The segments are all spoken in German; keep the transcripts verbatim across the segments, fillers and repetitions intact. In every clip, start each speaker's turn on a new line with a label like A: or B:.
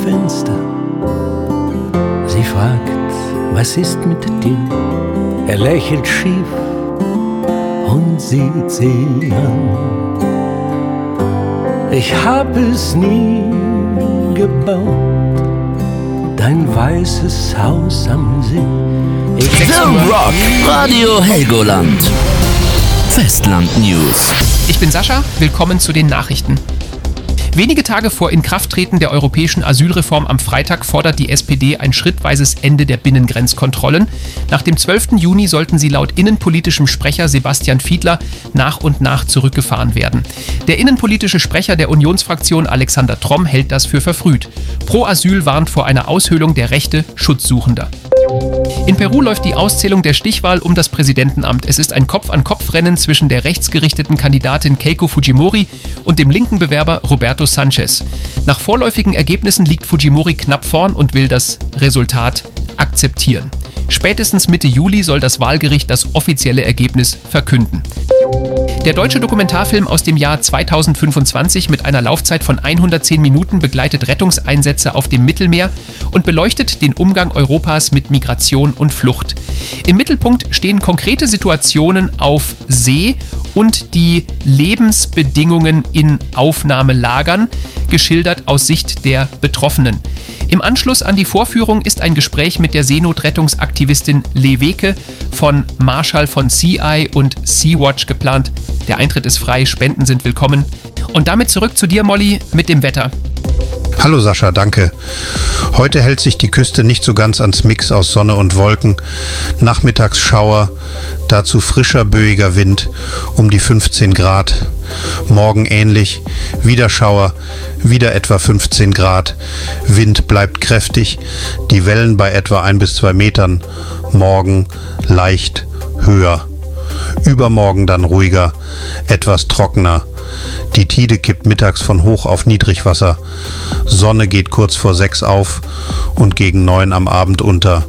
A: Fenster. Sie fragt, was ist mit dir? Er lächelt schief und sieht sie an. Ich hab es nie gebaut, dein weißes Haus am See. Ich
B: The Rock Radio Helgoland. Festland News.
C: Ich bin Sascha, willkommen zu den Nachrichten. Wenige Tage vor Inkrafttreten der europäischen Asylreform am Freitag fordert die S P D ein schrittweises Ende der Binnengrenzkontrollen. Nach dem zwölften Juni sollten sie laut innenpolitischem Sprecher Sebastian Fiedler nach und nach zurückgefahren werden. Der innenpolitische Sprecher der Unionsfraktion Alexander Tromm hält das für verfrüht. Pro Asyl warnt vor einer Aushöhlung der Rechte Schutzsuchender. In Peru läuft die Auszählung der Stichwahl um das Präsidentenamt. Es ist ein Kopf-an-Kopf-Rennen zwischen der rechtsgerichteten Kandidatin Keiko Fujimori und dem linken Bewerber Roberto Sanchez. Nach vorläufigen Ergebnissen liegt Fujimori knapp vorn und will das Resultat akzeptieren. Spätestens Mitte Juli soll das Wahlgericht das offizielle Ergebnis verkünden. Der deutsche Dokumentarfilm aus dem Jahr zweitausendfünfundzwanzig mit einer Laufzeit von hundertzehn Minuten begleitet Rettungseinsätze auf dem Mittelmeer und beleuchtet den Umgang Europas mit Migration und Flucht. Im Mittelpunkt stehen konkrete Situationen auf See und die Lebensbedingungen in Aufnahmelagern, geschildert aus Sicht der Betroffenen. Im Anschluss an die Vorführung ist ein Gespräch mit der Seenotrettungsaktivistin Leweke von Marschall von Sea Eye und Sea-Watch geplant. Der Eintritt ist frei, Spenden sind willkommen. Und damit zurück zu dir, Molly, mit dem Wetter.
D: Hallo Sascha, danke. Heute hält sich die Küste nicht so ganz ans Mix aus Sonne und Wolken. Nachmittags Schauer, dazu frischer, böiger Wind um die fünfzehn Grad. Morgen ähnlich, wieder Schauer, wieder etwa fünfzehn Grad. Wind bleibt kräftig, die Wellen bei etwa ein bis zwei Metern. Morgen leicht höher. Übermorgen dann ruhiger, etwas trockener. Die Tide kippt mittags von Hoch auf Niedrigwasser. Sonne geht kurz vor sechs auf und gegen neun am Abend unter.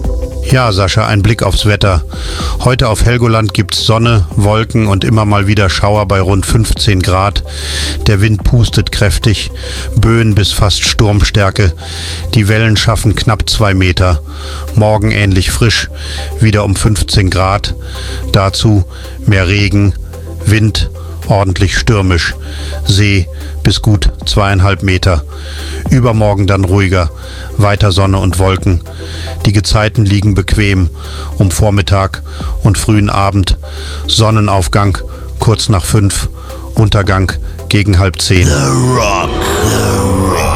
D: Ja, Sascha, ein Blick aufs Wetter. Heute auf Helgoland gibt's Sonne, Wolken und immer mal wieder Schauer bei rund fünfzehn Grad. Der Wind pustet kräftig, Böen bis fast Sturmstärke. Die Wellen schaffen knapp zwei Meter. Morgen ähnlich frisch, wieder um fünfzehn Grad. Dazu mehr Regen, Wind, ordentlich stürmisch. See bis gut zweieinhalb Meter. Übermorgen dann ruhiger, weiter Sonne und Wolken. Die Gezeiten liegen bequem um Vormittag und frühen Abend. Sonnenaufgang kurz nach fünf, Untergang gegen halb zehn.
B: The Rock, The Rock.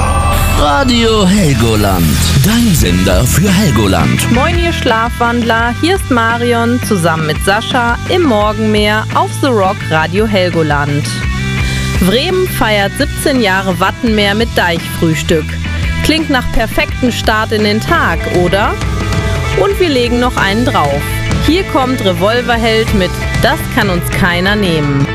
B: Radio Helgoland, dein Sender für Helgoland.
E: Moin ihr Schlafwandler, hier ist Marion zusammen mit Sascha im Morgenmeer auf The Rock Radio Helgoland. Bremen feiert siebzehn Jahre Wattenmeer mit Deichfrühstück. Klingt nach perfektem Start in den Tag, oder? Und wir legen noch einen drauf. Hier kommt Revolverheld mit Das kann uns keiner nehmen.